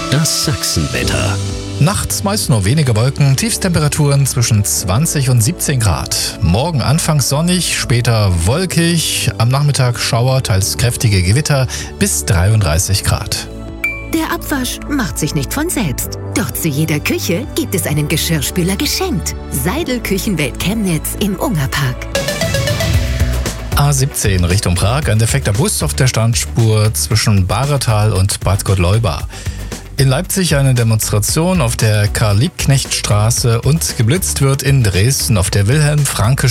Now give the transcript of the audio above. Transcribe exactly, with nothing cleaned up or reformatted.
Das Sachsenwetter. Nachts meist nur wenige Wolken, Tiefstemperaturen zwischen zwanzig und siebzehn Grad. Morgen anfangs sonnig, später wolkig, am Nachmittag Schauer, teils kräftige Gewitter bis dreiunddreißig Grad. Der Abwasch macht sich nicht von selbst. Doch zu jeder Küche gibt es einen Geschirrspüler geschenkt. Seidel Küchenwelt Chemnitz im Ungerpark. A siebzehn Richtung Prag, ein defekter Bus auf der Standspur zwischen Bahretal und Bad Gottleuba. In Leipzig eine Demonstration auf der Karl-Liebknecht-Straße und geblitzt wird in Dresden auf der Wilhelm-Franke